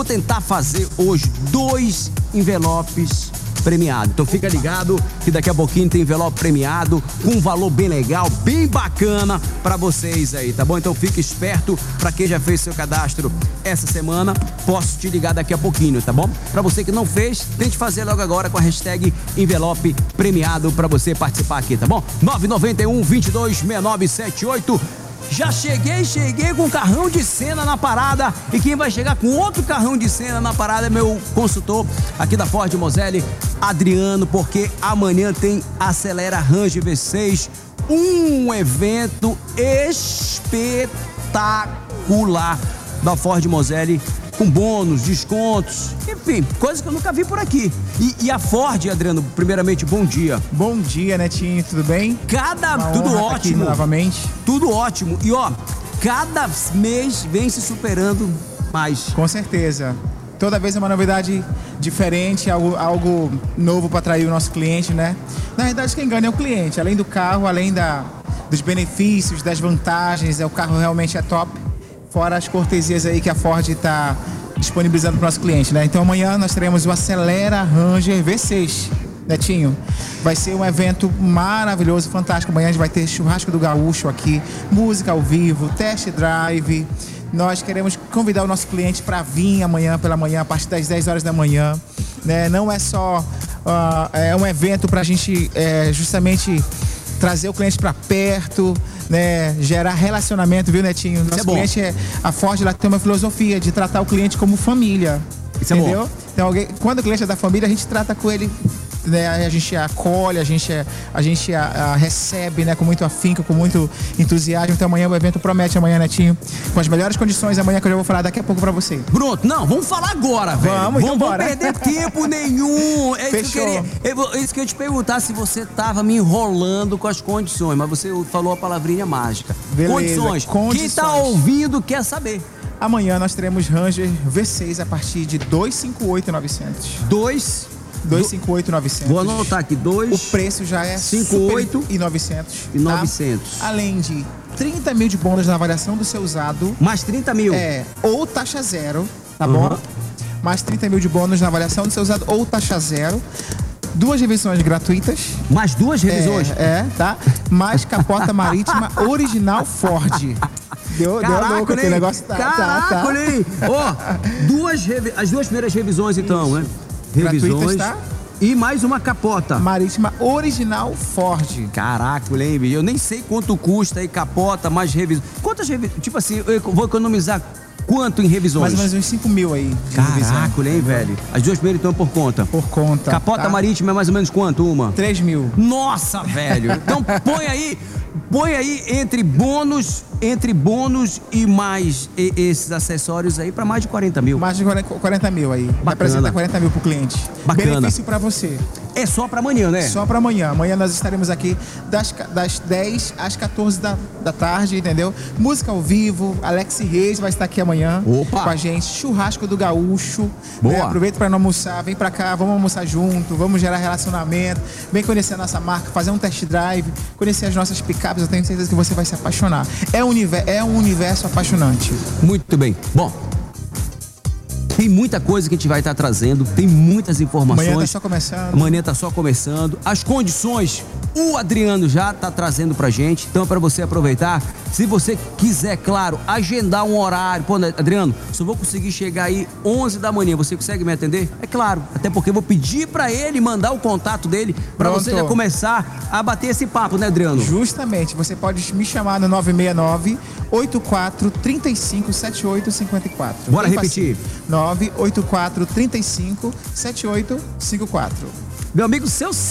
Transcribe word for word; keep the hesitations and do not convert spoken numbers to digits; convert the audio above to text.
Vou tentar fazer hoje dois envelopes premiados. Então fica ligado que daqui a pouquinho tem envelope premiado com um valor bem legal, bem bacana pra vocês aí, tá bom? Então fica esperto, pra quem já fez seu cadastro essa semana, posso te ligar daqui a pouquinho, tá bom? Pra você que não fez, tente fazer logo agora com a hashtag envelope premiado pra você participar aqui, tá bom? nove nove um, dois dois, seis nove sete oito. Já cheguei, cheguei com um carrão de cena na parada, e quem vai chegar com outro carrão de cena na parada é meu consultor aqui da Ford Moselle, Adriano, porque amanhã tem Acelera Ranger V seis, um evento espetacular da Ford Moselle, com bônus, descontos, enfim, coisa que eu nunca vi por aqui. E, e a Ford, Adriano, primeiramente, bom dia. Bom dia, Netinho, tudo bem? Cada, Uma tudo honra ótimo. Aqui novamente. Tudo ótimo. E ó, cada mês vem se superando mais. Com certeza. Toda vez é uma novidade diferente, algo, algo novo para atrair o nosso cliente, né? Na verdade, quem ganha é o cliente. Além do carro, além da, dos benefícios, das vantagens, é, o carro realmente é top. Fora as cortesias aí que a Ford está disponibilizando para o nosso cliente, né? Então amanhã nós teremos o Acelera Ranger V seis, Netinho. Vai ser um evento maravilhoso, fantástico. Amanhã a gente vai ter churrasco do gaúcho aqui, música ao vivo, test drive. Nós queremos convidar o nosso cliente para vir amanhã pela manhã, a partir das dez horas da manhã, né? Não é só uh, é um evento para a gente é, justamente trazer o cliente para perto, né, gerar relacionamento, viu, Netinho? Nosso Isso é bom. cliente é, a Ford ela tem uma filosofia de tratar o cliente como família. Isso entendeu? É bom. Então, alguém, quando o cliente é da família, a gente trata com ele, né, a gente acolhe, a gente, a gente a, a recebe, né, com muito afinco, com muito entusiasmo. Então amanhã o evento promete, amanhã, Netinho, com as melhores condições, amanhã que eu já vou falar daqui a pouco pra você. Pronto, não, vamos falar agora, velho. Vamos, então vamos bora. perder tempo nenhum. É isso que eu queria, eu, isso que eu ia te perguntar, se você tava me enrolando com as condições, mas você falou a palavrinha mágica. Beleza, condições. condições. Quem tá ouvindo quer saber. Amanhã nós teremos Ranger V seis a partir de duzentos e cinquenta e oito mil e novecentos. Dois. duzentos e cinquenta e oito mil e novecentos. Vou anotar aqui, dois. O preço já é cinquenta e oito e novecentos. E novecentos. Tá? Além de trinta mil de bônus na avaliação do seu usado. Mais trinta mil. É, ou taxa zero, tá Uhum. bom? Mais trinta mil de bônus na avaliação do seu usado ou taxa zero. Duas revisões gratuitas. Mais duas revisões? É, é, tá? Mais capota marítima original Ford. Deu, Caraca, deu louco, Ney. aquele negócio tá, Caraca, tá, tá. Ney. Ó, duas revi... as duas primeiras revisões então, né? Revisões. Gratuitas, tá? E mais uma capota. Marítima original Ford. Caraca, lembro. Eu nem sei quanto custa aí, capota, mais revisões. Quantas revisões? Tipo assim, eu vou economizar quanto em revisões? Mais ou menos uns cinco mil aí. de revisão. Caraca, hein, velho? As duas primeiras então por conta. Por conta. Capota tá? marítima é mais ou menos quanto uma? três mil. Nossa, velho. Então põe aí, põe aí entre bônus, entre bônus e mais e, esses acessórios aí pra mais de quarenta mil. Mais de quarenta mil aí. Bacana. Representa quarenta mil pro cliente. Bacana. Benefício pra você. É só pra amanhã, né? Só pra amanhã. Amanhã nós estaremos aqui das, das dez às quatorze da, da tarde, entendeu? Música ao vivo. Alex Reis vai estar aqui amanhã. Opa. Com a gente. Churrasco do Gaúcho. Boa. Né? Aproveita pra não almoçar. Vem pra cá, vamos almoçar junto. Vamos gerar relacionamento. Vem conhecer a nossa marca, fazer um test drive. Conhecer as nossas picapes. Eu tenho certeza que você vai se apaixonar. É um universo, é um universo apaixonante. Muito bem. Bom, tem muita coisa que a gente vai estar trazendo, tem muitas informações. Amanhã tá só começando. Amanhã tá só começando. As condições, o Adriano já tá trazendo pra gente, então é pra você aproveitar. Se você quiser, claro, agendar um horário. Pô, Adriano, só vou conseguir chegar aí onze da manhã, você consegue me atender? É claro, até porque eu vou pedir pra ele mandar o contato dele pra Pronto. você já começar a bater esse papo, né, Adriano? Justamente, você pode me chamar no nove seis nove, oito quatro três cinco, sete oito cinco quatro. Bora repetir. nove oito quatro três cinco, sete oito cinco quatro. Meu amigo, seu